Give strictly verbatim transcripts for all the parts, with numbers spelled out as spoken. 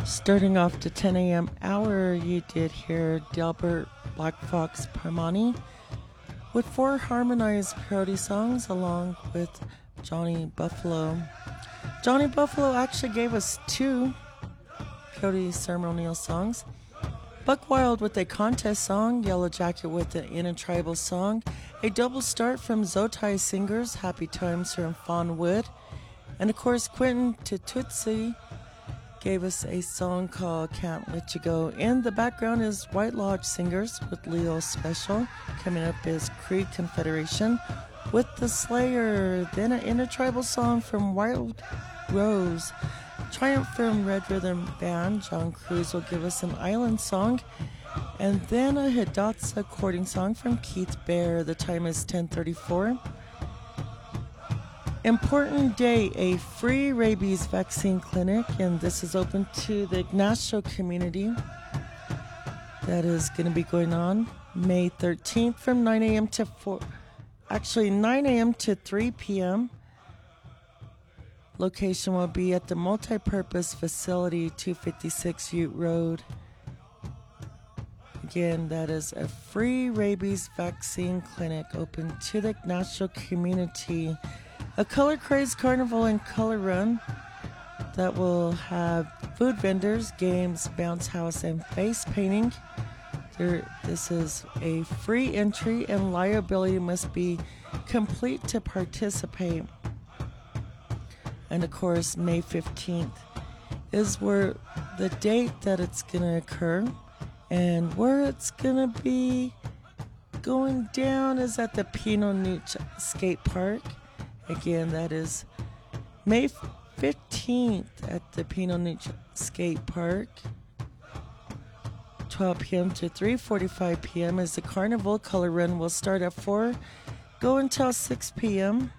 Starting off the ten a m hour, you did hear Delbert Black Fox Parmani with four harmonized parody songs along with Johnny Buffalo. Johnny Buffalo actually gave us two parody ceremonial songs. Buck Wild with a contest song, Yellow Jacket with an intertribal song, a double start from Zotai Singers, Happy Times from Fawnwood, and of course Quentin Tututsi gave us a song called Can't Let You Go. In the background is White Lodge Singers with Leo Special. Coming up is Creed Confederation with The Slayer. Then an intertribal song from Wild Rose. Triumph from Red Rhythm Band. John Cruz will give us an island song. And then a Hidatsa courting song from Keith Bear. The time is ten thirty-four. Important day, a free rabies vaccine clinic, and this is open to the Ignacio community. That is going to be going on May thirteenth from nine a.m. to four, actually nine a.m. to three p.m. Location will be at the multi-purpose facility, two fifty-six Ute Road. Again, that is a free rabies vaccine clinic open to the Ignacio community. A Color Craze Carnival and Color Run that will have food vendors, games, bounce house, and face painting. There, this is a free entry and liability must be complete to participate. And of course, May fifteenth is where the date that it's going to occur, and where it's going to be going down is at the Pinot Nooch Skate Park. Again, that is May fifteenth at the Pinot Nooch Skate Park. twelve p.m. to three forty-five p.m. is the Carnival. Color Run will start at four, go until six p.m.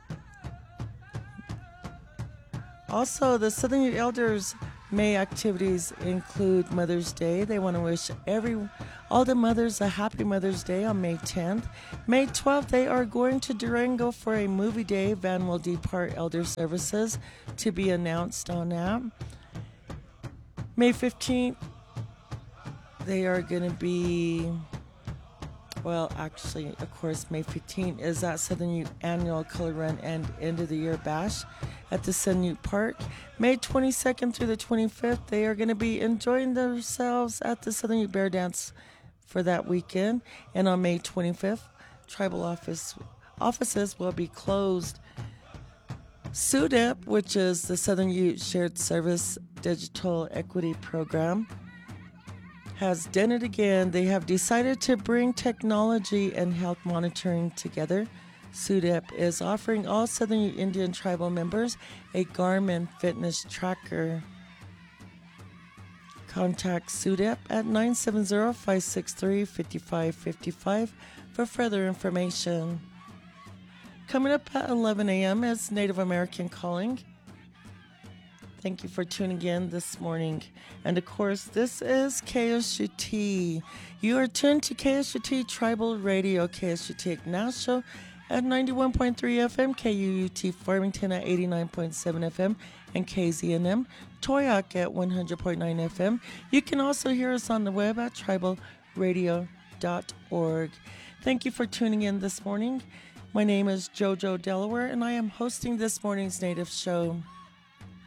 Also, the Southern Ute Elders May activities include Mother's Day. They want to wish every all the mothers a happy Mother's Day on May tenth. May twelfth, they are going to Durango for a movie day. Van will depart Elder Services to be announced on that. May fifteenth, they are going to be, well, actually, of course, May fifteenth is that Southern Ute Annual Color Run and End of the Year Bash at the Southern Ute Park. May twenty-second through the twenty-fifth, they are going to be enjoying themselves at the Southern Ute Bear Dance for that weekend. And on May twenty-fifth, tribal office offices will be closed. S U D E P, which is the Southern Ute Shared Service Digital Equity Program, has done it again. They have decided to bring technology and health monitoring together. S U D E P is offering all Southern Ute Indian tribal members a Garmin fitness tracker. Contact S U D E P at nine seven zero, five six three, five five five five for further information. Coming up at eleven a.m. is Native American Calling. Thank you for tuning in this morning. And of course, this is K S U T. You are tuned to K S U T Tribal Radio, K S U T Ignacio at ninety-one point three F M, K U U T Farmington at eighty-nine point seven F M, and K Z N M Toyac at one hundred point nine F M. You can also hear us on the web at tribal radio dot org. Thank you for tuning in this morning. My name is JoJo Delaware, and I am hosting this morning's Native Show.